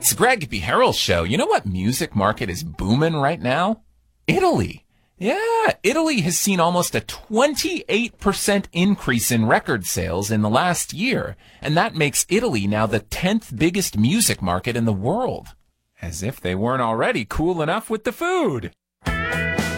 It's Greg Beharrell's show. You know what music market is booming right now? Italy. Yeah, Italy has seen almost a 28% increase in record sales in the last year, and that makes Italy now the 10th biggest music market in the world. As if they weren't already cool enough with the food.